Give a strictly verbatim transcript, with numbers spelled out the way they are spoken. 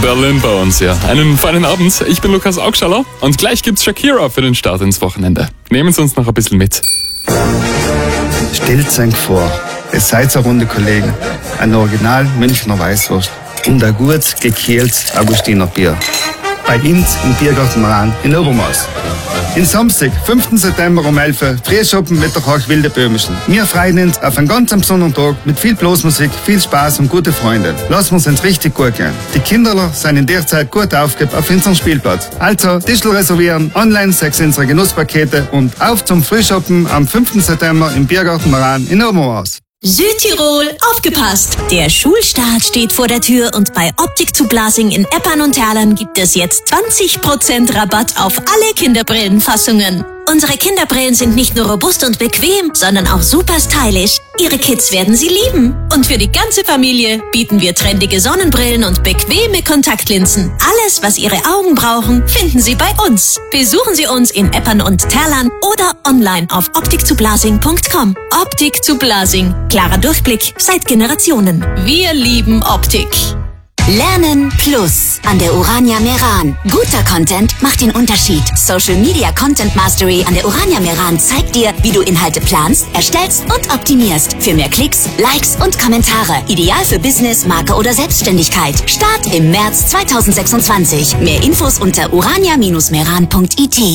Berlin bei uns, ja. Einen feinen Abend. Ich bin Lukas Augstaller und gleich gibt's Shakira für den Start ins Wochenende. Nehmen Sie uns noch ein bisschen mit. Stellt euch vor, ihr seid eine Runde Kollegen, ein Original Münchner Weißwurst und ein gut gekehltes Augustiner Bier. Bei uns im Biergarten Maran in Obermaß. In Samstag, fünften September um elf Uhr, Frühschoppen mit der Koch Wilde Böhmischen. Wir freuen uns auf einen ganz besonderen Tag mit viel Blasmusik, viel Spaß und gute Freunde. Lassen wir es uns richtig gut gehen. Die Kinderler sind in der Zeit gut aufgegeben auf unserem Spielplatz. Also, Tischl reservieren, online sechs unsere Genusspakete und auf zum Frühschoppen am fünften September im Biergarten Maran in Obermaß. Südtirol, aufgepasst! Der Schulstart steht vor der Tür und bei Optik zu Blasing in Eppern und Thalern gibt es jetzt zwanzig Prozent Rabatt auf alle Kinderbrillenfassungen. Unsere Kinderbrillen sind nicht nur robust und bequem, sondern auch super stylisch. Ihre Kids werden sie lieben. Und für die ganze Familie bieten wir trendige Sonnenbrillen und bequeme Kontaktlinsen. Alles, was Ihre Augen brauchen, finden Sie bei uns. Besuchen Sie uns in Eppern und Thalern oder online auf optik zu blasing punkt com. Optik zu Blasing. Klarer Durchblick seit Generationen. Wir lieben Optik. Lernen Plus an der Urania Meran. Guter Content macht den Unterschied. Social Media Content Mastery an der Urania Meran zeigt dir, wie du Inhalte planst, erstellst und optimierst. Für mehr Klicks, Likes und Kommentare. Ideal für Business, Marke oder Selbstständigkeit. Start im März zweitausendsechsundzwanzig. Mehr Infos unter urania Bindestrich meran punkt it.